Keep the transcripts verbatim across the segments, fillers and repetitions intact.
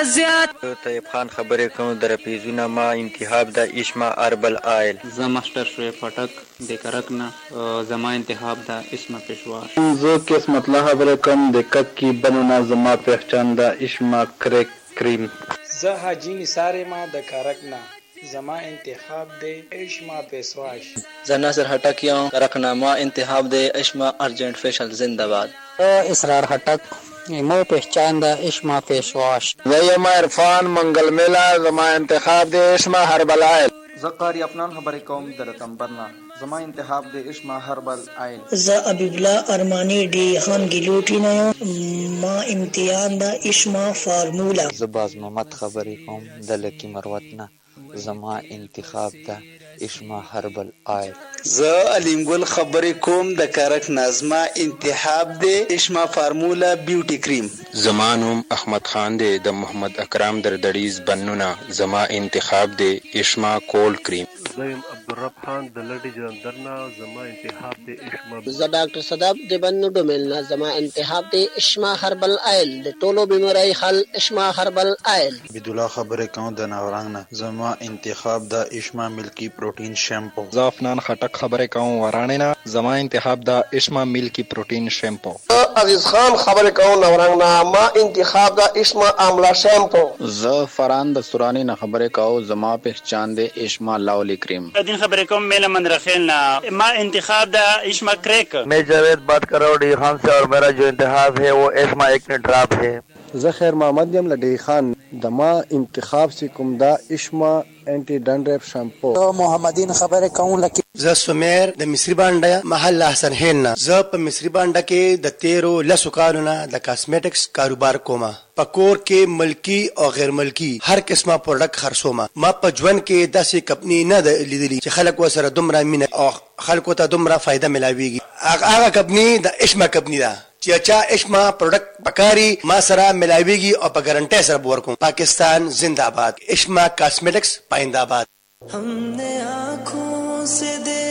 زیات. طیب خان خبرې کوم د رپیزونه ما انتخاب د اشما اربل آیل. زه ماسټر شعیب پټک د کرک نه زما انتخاب د اسما پېشواش. زه قسمت الله خبرې کوم د کک کی بنونه زما پہچان د اشما کریک کریم. زه حاجی نثار ما د کرک نه زما انتخاب د اشما پېشواش. زه ناصر هټک یم کرک نه ما انتخاب د اشما ارجنٹ فیشل زنده باد. اسرار هټک مو پہچان دا اشما پېشواش. زه یم عرفان منگل میلا زما انتخاب د اشما هربل آیل. زه قاری افنان خبرې کوم د رتنبر نه زما انتخاب د اشما هربل آیل. زه حبیب الله ارمانی ډی خان ګلوټی نه ما امتحان د اشما فارمولا. زه باز محمد خبرې کوم د لکی مروت نه زما انتخاب د اشما هربل آیل. زه علیم ګل خبرې کوم د کرک نازما انتخاب د اشما فارمولا بیوټی کریم. زما نوم احمد خان دی د محمد اکرام دردړیز بنونه زما انتخاب د اشما کولډ کریم. زه یم عبدالرب خان د لډي جلندر نه زما انتخاب د اشما. زه ډاکټر صداب د بنو ډومل نه زما انتخاب د اشما هربل آیل. د ټولو بیماری حل اشما هربل آیل. عبد الله خبرې کوم د نورنګ نه زما انتخاب د اشما ملکی پروتین شیمپو. زه افنان خټک خبرې کوم ورانې نه زما انتخاب د اشما ملکی پروتین شیمپو. عزیز خان خبرې کوم نورنګ نه ما انتخاب د اشما آملا شیمپو. زه فران د سورانی نه خبرې کوم زما پہچان د اشما لاولی کریم. دین خبریں کوم میلا مندرخیل نا ما انتخاب دا اشما کریک. میں جاوید بات کر رہا ہوں ڈی خان سے اور میرا جو انتخاب ہے وہ اشما ایکنے ڈراپ ہے. زه خیر محمد یم لډی خان د ما انتخاب سی کوم دا اشما انټي ډنډرپ شامپو. زه محمدین خبرې کوم لکه زه سمیر د مصری بانډه محل حسن هینا. زه په مصری بانډه کې د تیرو لسو کالونو د کاسمیټکس کاروبار کوم. پکور کې ملکی او غیر ملکی هر قسمه پروډکټ خرڅوم. ما په ژوند کې داسې کمپنی نه لیدلې چې خلک وسره دومره مینه او خلکو ته دومره فائدہ ملاويږي. هغه کمپنی د اشما کمپنی ده چې چا اشما پروډکټ پکاري ما سره ملاويږي او په ګارنټي سره ورکوم. پاکستان زندہ باد. اشما کاسمیٹکس پائندہ باد. ہم نے آنکھوں سے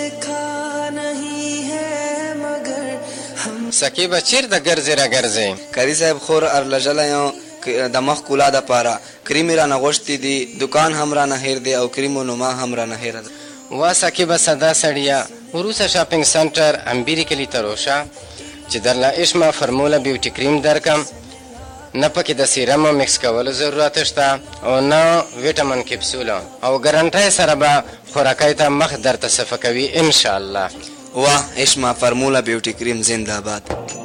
دیکھا نہیں ہے مگر ہم سکی بچیر د ګرځي را ګرځي. کری صاحب خور ارلجل یو د مخ کولا د پاره کریم را نغشتي دي دکان هم را نه هیر دي او کریم نو ما هم را نه هیر ده. وا سکی بسدا سړیا وروسه شاپینګ سنټر امبيري کلی تروشا چې درلا اشما فارمولا بیوټی کریم درکم. نه پکې د سیرم مکس کولو ضرورت شته او نه ویټامین کپسول او ګارنټي سره به خوراکای ته مخ درته صفه کوي ان شاء الله. واه اشما فارمولا بیوټی کریم زنده باد.